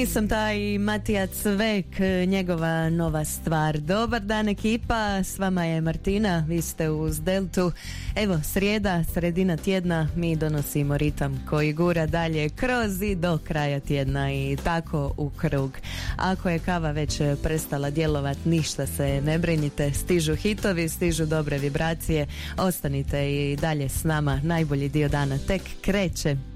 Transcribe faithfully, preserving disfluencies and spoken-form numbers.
Nisam taj Matija Cvek, njegova nova stvar. Dobar dan ekipa, s vama je Martina, vi ste uz Deltu. Evo, srijeda, sredina tjedna, mi donosimo ritam koji gura dalje kroz i do kraja tjedna i tako u krug. Ako je kava već prestala djelovat, ništa se ne brinite, stižu hitovi, stižu dobre vibracije, ostanite i dalje s nama, najbolji dio dana tek kreće.